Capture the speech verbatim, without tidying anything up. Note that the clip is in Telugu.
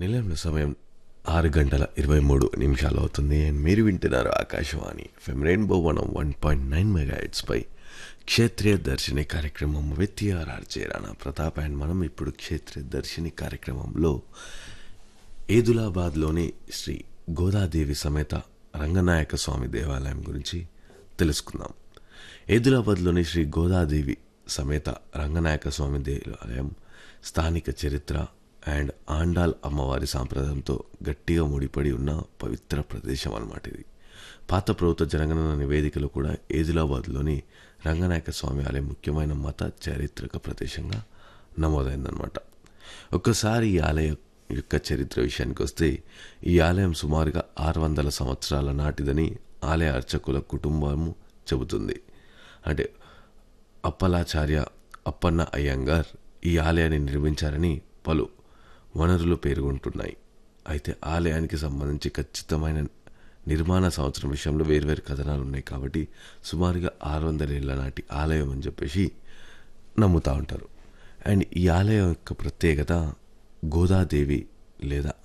నిలయంలో సమయం ఆరు గంటల ఇరవై మూడు నిమిషాలు అవుతుంది. అండ్ మీరు వింటున్నారు Akashvani FM rainbow one one point nine mega హెడ్స్పై క్షేత్రీయ దర్శిని కార్యక్రమం విత్ ఆర్ఆర్జే రాణా ప్రతాప్. అండ్ మనం ఇప్పుడు క్షేత్రీయ దర్శిని కార్యక్రమంలో ఏదులాబాద్లోని శ్రీ గోదాదేవి సమేత రంగనాయక స్వామి దేవాలయం గురించి తెలుసుకుందాం. ఏదులాబాద్లోని శ్రీ గోదాదేవి సమేత రంగనాయక స్వామి దేవాలయం స్థానిక చరిత్ర అండ్ ఆండాల్ అమ్మవారి సాంప్రదాయంతో గట్టిగా ముడిపడి ఉన్న పవిత్ర ప్రదేశం అన్నమాట. ఇది పాత ప్రభుత్వ జనగణన నివేదికలో కూడా ఏదిలాబాద్లోని రంగనాయక స్వామి ఆలయం ముఖ్యమైన మత చారిత్రక ప్రదేశంగా నమోదైందనమాట. ఒక్కసారి ఈ ఆలయం యొక్క చరిత్ర విషయానికి వస్తే, ఈ ఆలయం సుమారుగా ఆరు వందల సంవత్సరాల నాటిదని ఆలయ అర్చకుల కుటుంబము చెబుతుంది. అంటే అప్పలాచార్య అప్పన్న అయ్యంగార్ ఈ ఆలయాన్ని నిర్మించారని పలు వనరులు పేర్కొంటున్నాయి. అయితే ఆలయానికి సంబంధించి ఖచ్చితమైన నిర్మాణ సంవత్సరం విషయంలో వేర్వేరు కథనాలు ఉన్నాయి. కాబట్టి సుమారుగా ఆరు వందల ఏళ్ల నాటి ఆలయం అని చెప్పేసి నమ్ముతూ ఉంటారు. అండ్ ఈ ఆలయం యొక్క ప్రత్యేకత గోదాదేవి లేదా